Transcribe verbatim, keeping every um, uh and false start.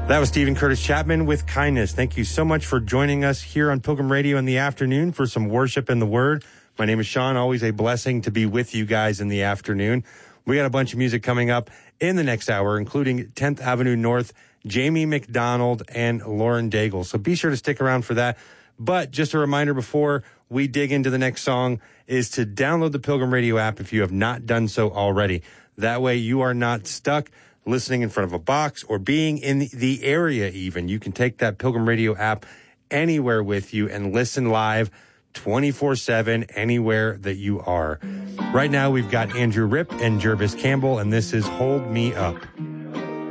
That was Stephen Curtis Chapman with Kindness. Thank you so much for joining us here on Pilgrim Radio in the afternoon for some worship in the Word. My name is Sean. Always a blessing to be with you guys in the afternoon. We got a bunch of music coming up in the next hour, including tenth Avenue North, Jamie McDonald, and Lauren Daigle. So be sure to stick around for that. But just a reminder before we dig into the next song is to download the Pilgrim Radio app if you have not done so already. That way you are not stuck listening in front of a box or being in the area even. You can take that Pilgrim Radio app anywhere with you and listen live twenty-four seven anywhere that you are. Right now we've got Andrew Ripp and Jervis Campbell, and this is Hold Me Up.